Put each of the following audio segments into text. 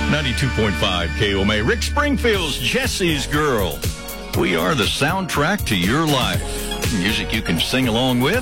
92.5 KOMA. Rick Springfield's Jesse's Girl. We are the soundtrack to your life. Music you can sing along with.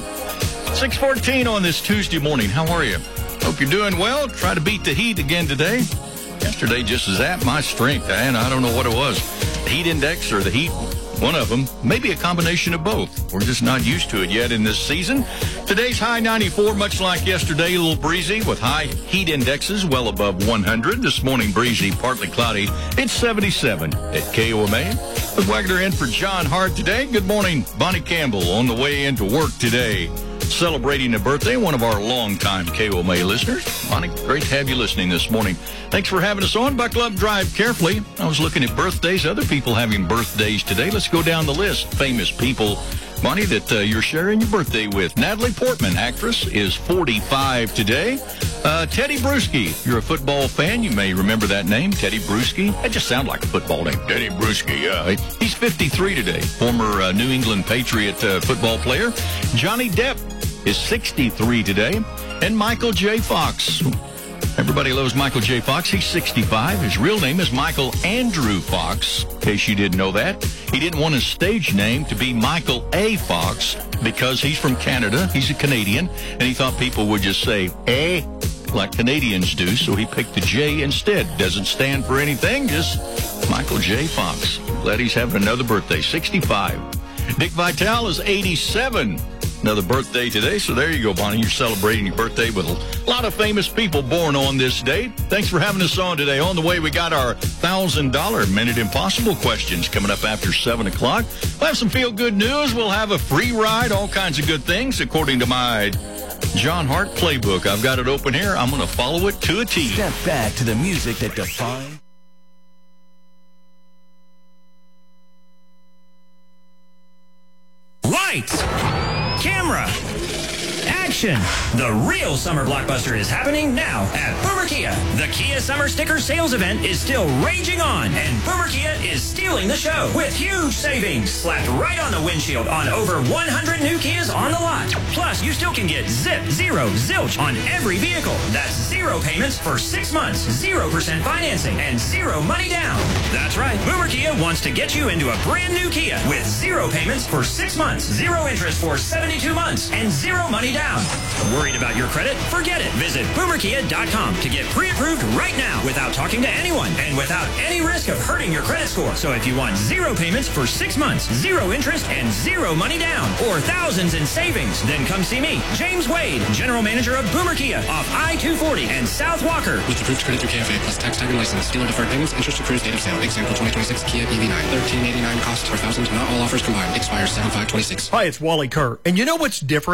6:14 on this Tuesday morning. How are you? Hope you're doing well. Try to beat the heat again today. Yesterday just zapped my strength, and I don't know what it was. The heat index or the heat, one of them. Maybe a combination of both. We're just not used to it yet in this season. Today's high 94, much like yesterday, a little breezy with high heat indexes well above 100. This morning, breezy, partly cloudy. It's 77 at KOMA. With Wagner in for John Hart today. Good morning, Bonnie Campbell on the way into work today. Celebrating a birthday, one of our longtime KOMA listeners. Bonnie, great to have you listening this morning. Thanks for having us on. Buckle up, drive carefully. I was looking at birthdays, other people having birthdays today. Let's go down the list. Famous people, Bonnie, that you're sharing your birthday with. Natalie Portman, actress, is 45 today. Teddy Bruschi, if you're a football fan, you may remember that name, Teddy Bruschi. That just sounds like a football name, Teddy Bruschi. Yeah, he's 53 today. Former New England Patriot football player. Johnny Depp is 63 today. And Michael J. Fox. Everybody loves Michael J. Fox. He's 65. His real name is Michael Andrew Fox, in case you didn't know that. He didn't want his stage name to be Michael A. Fox because he's from Canada. He's a Canadian, and he thought people would just say, eh, like Canadians do, so he picked the J instead. Doesn't stand for anything, just Michael J. Fox. Glad he's having another birthday, 65. Dick Vitale is 87. Another birthday today, so there you go, Bonnie. You're celebrating your birthday with a lot of famous people born on this date. Thanks for having us on today. On the way, we got our $1,000 Minute Impossible questions coming up after 7 o'clock. We'll have some feel-good news. We'll have a free ride, all kinds of good things, according to my John Hart playbook. I've got it open here. I'm going to follow it to a T. Step back to the music that defines. Lights! Camera! Action! The real summer blockbuster is happening now at Boomer Kia. The Kia Summer Sticker Sales Event is still raging on, and Boomer Kia is stealing the show with huge savings slapped right on the windshield on over 100 new Kias on the lot. Plus, you still can get zip, zero, zilch on every vehicle. That's zero payments for 6 months, 0% financing, and zero money down. That's right. Boomer Kia wants to get you into a brand new Kia with zero payments for 6 months, zero interest for 72 months, and zero money down. Worried about your credit? Forget it. Visit boomerkia.com to get pre-approved right now without talking to anyone and without any risk of hurting your credit score. So if you want zero payments for 6 months, zero interest, and zero money down, or thousands in savings, then come see me, James Wade, General Manager of Boomer Kia off I-240 and South Walker. With approved credit through KFA plus tax tag and license. Dealer deferred payments, interest accrues date of sale. Example 2026 Kia EV9. $1,389 costs per thousand. Not all offers combined. Expires 7/5/26. Hi, it's Wally Kerr. And you know what's different?